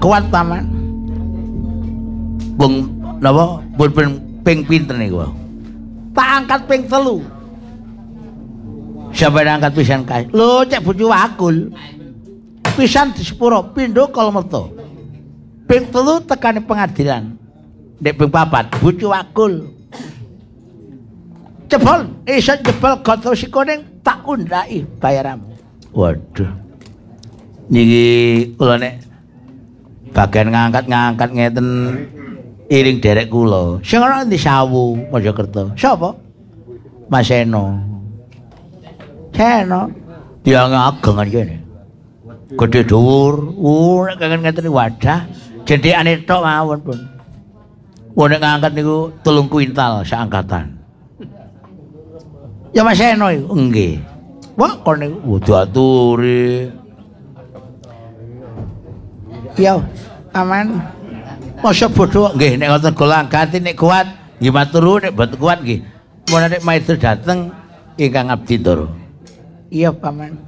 kuat paman. Bung napa pun ping pinten niku? Tak angkat ping 3. Sampeyan angkat pisan kae. Lho cek bojo wakul. Pisan di sepuro pindho kalmeta. Ping 3 tekane pengadilan. Nek ping 4 bojo wakul. Jebol iso jebol goto sikuning tak undhaki bayaranmu. Waduh. Niki kula nek bagian ngangkat-ngangkat ngeten iring derek kula. Sing ana di Sawu Mojokerto. Sapa? Mas Eno. Seno. Tiyang ageng kene. Gedhe dhuwur. Nek kangen ngeten wadah jendhekane tok mawon pun. Nek ngangkat niku 3 kuintal saangkatan. Ya Mas Eno iku nggih. Wah kon niku diaturi. Ya aman. Masa bodho nggih nek ngoten kula angkati nek kuat nggih matur nuwun nek boten kuat nggih. Mun nek maestro dateng ingkang abdi ndoro. Iya paman.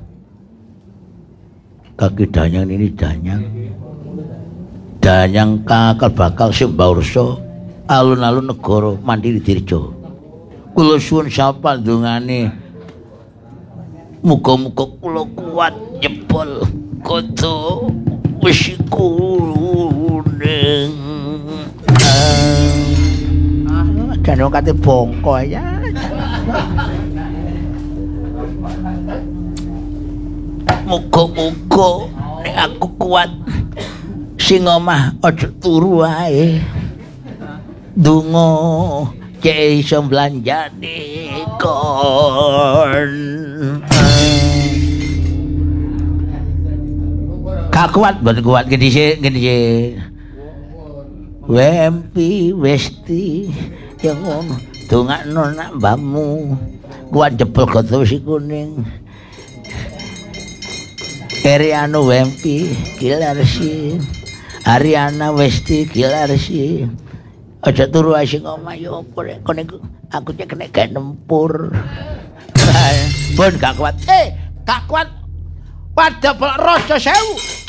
Kaki danyang ini danyang. Danyang kakal bakal Simbaursa alun-alun negara Mandiri Dirjo. Kula suwun sapa ndongane muga-muga kula kuat jebol koto wis kuning. Jane kate bongko ya. Muga-muga nek aku kuat sing omah aja turu ae. Donga cek iso blanjane kon. Gak kuat, boten kuat gede sik. Wempi westi yang ngono dongakno nak mbahmu kuat jebol goto wis kuning. Eriano Wempi Kilarsi Ariana Westi Kilarsi aja turu asing omah yo opo rek kon aku cek kena gak nempur. Pun gak kuat. Gak kuat. Pada Raja Sewu.